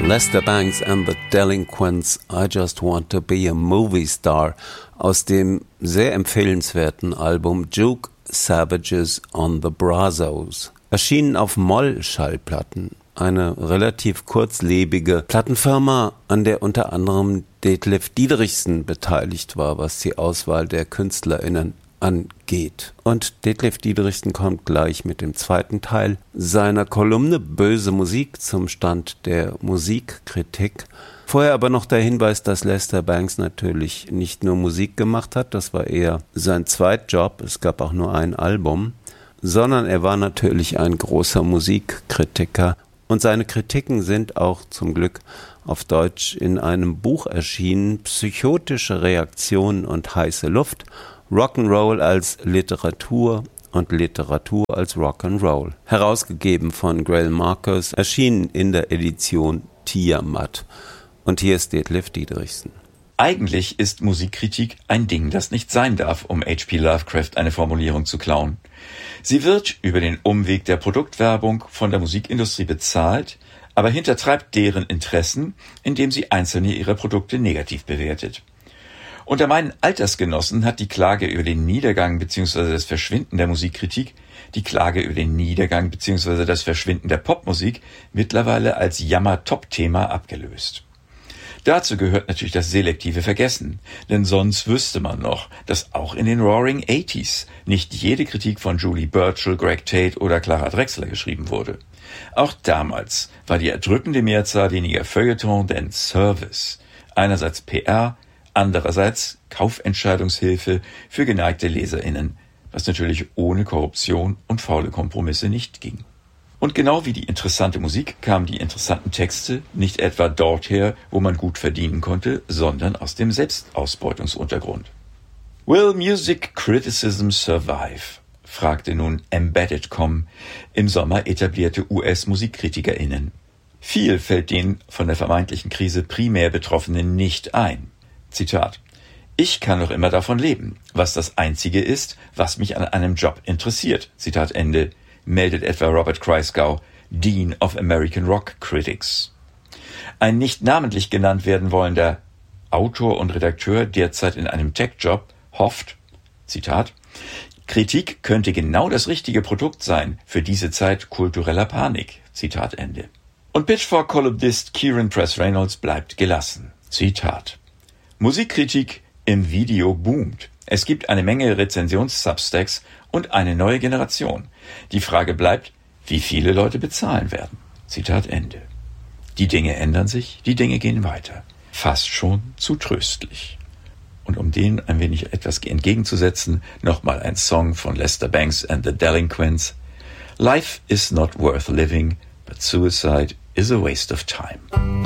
Lester Bangs and the Delinquents, I Just Want to Be a Movie Star aus dem sehr empfehlenswerten Album Juke Savages on the Brazos. Erschienen auf Moll-Schallplatten, eine relativ kurzlebige Plattenfirma, an der unter anderem Detlef Diederichsen beteiligt war, was die Auswahl der KünstlerInnen angeht. Und Detlef Diederichsen kommt gleich mit dem zweiten Teil seiner Kolumne Böse Musik zum Stand der Musikkritik. Vorher aber noch der Hinweis, dass Lester Bangs natürlich nicht nur Musik gemacht hat, das war eher sein Zweitjob, es gab auch nur ein Album, sondern er war natürlich ein großer Musikkritiker und seine Kritiken sind auch zum Glück auf Deutsch in einem Buch erschienen, Psychotische Reaktionen und heiße Luft, Rock'n'Roll als Literatur und Literatur als Rock'n'Roll. Herausgegeben von Greil Marcus, erschienen in der Edition Tiamat. Und hier ist Detlef Diederichsen. Eigentlich ist Musikkritik ein Ding, das nicht sein darf, um H.P. Lovecraft eine Formulierung zu klauen. Sie wird über den Umweg der Produktwerbung von der Musikindustrie bezahlt, aber hintertreibt deren Interessen, indem sie einzelne ihrer Produkte negativ bewertet. Unter meinen Altersgenossen hat die Klage über den Niedergang bzw. das Verschwinden der Musikkritik die Klage über den Niedergang bzw. das Verschwinden der Popmusik mittlerweile als Jammer-Top-Thema abgelöst. Dazu gehört natürlich das selektive Vergessen, denn sonst wüsste man noch, dass auch in den Roaring 80s nicht jede Kritik von Julie Burchill, Greg Tate oder Clara Drexler geschrieben wurde. Auch damals war die erdrückende Mehrzahl weniger Feuilleton denn Service. Einerseits PR, andererseits Kaufentscheidungshilfe für geneigte LeserInnen, was natürlich ohne Korruption und faule Kompromisse nicht ging. Und genau wie die interessante Musik kamen die interessanten Texte nicht etwa dort her, wo man gut verdienen konnte, sondern aus dem Selbstausbeutungsuntergrund. Will music criticism survive? Fragte nun Embedded.com im Sommer etablierte US-MusikkritikerInnen. Viel fällt den von der vermeintlichen Krise primär Betroffenen nicht ein. Zitat: Ich kann noch immer davon leben, was das Einzige ist, was mich an einem Job interessiert. Zitat Ende, meldet etwa Robert Christgau, Dean of American Rock Critics. Ein nicht namentlich genannt werden wollender Autor und Redakteur, derzeit in einem Tech-Job, hofft, Zitat, Kritik könnte genau das richtige Produkt sein für diese Zeit kultureller Panik. Zitat Ende. Und Pitchfork-Kolumnist Kieran Press Reynolds bleibt gelassen. Zitat: Musikkritik im Video boomt. Es gibt eine Menge Rezensions-Substacks und eine neue Generation. Die Frage bleibt, wie viele Leute bezahlen werden. Zitat Ende. Die Dinge ändern sich, die Dinge gehen weiter. Fast schon zu tröstlich. Und um denen ein wenig etwas entgegenzusetzen, nochmal ein Song von Lester Bangs and the Delinquents. Life is not worth living, but suicide is a waste of time.